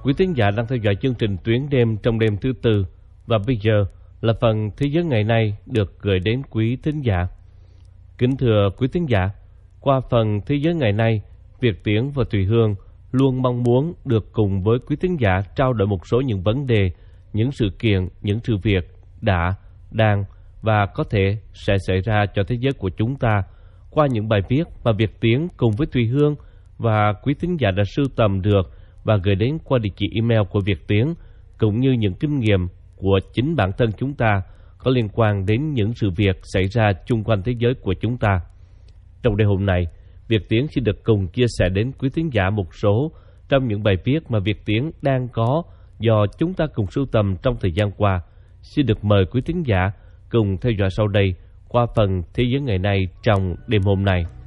Quý thính giả đang theo dõi chương trình Tuyến đêm trong đêm thứ tư, và bây giờ là phần Thế giới ngày nay được gửi đến quý thính giả. Kính thưa quý thính giả, qua phần Thế giới ngày nay, Việt Tiến và Thùy Hương luôn mong muốn được cùng với quý thính giả trao đổi một số những vấn đề, những sự kiện, những sự việc đã, đang và có thể sẽ xảy ra cho thế giới của chúng ta qua những bài viết mà Việt Tiến cùng với Thùy Hương và quý thính giả đã sưu tầm được và gửi đến qua địa chỉ email của Việt Tiến, cũng như những kinh nghiệm của chính bản thân chúng ta có liên quan đến những sự việc xảy ra chung quanh thế giới của chúng ta. Trong đêm hôm nay, Việt Tiến xin được cùng chia sẻ đến quý thính giả một số trong những bài viết mà Việt Tiến đang có do chúng ta cùng sưu tầm trong thời gian qua. Xin được mời quý thính giả cùng theo dõi sau đây qua phần Thế giới ngày nay trong đêm hôm nay.